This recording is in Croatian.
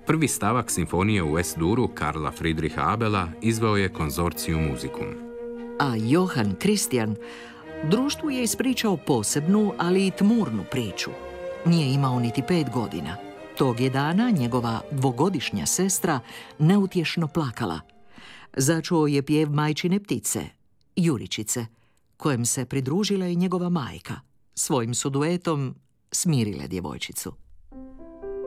Prvi stavak simfonije u S-duru Karla Friedricha Abela izveo je konzorcijum Musicum. A Johann Christian društvu je ispričao posebnu, ali i tmurnu priču. Nije imao niti 5 godina. Tog je dana njegova 2-godišnja sestra neutješno plakala. Začuo je pjev majčine ptice, Juričice, kojem se pridružila i njegova majka. Svojim su duetom smirile djevojčicu.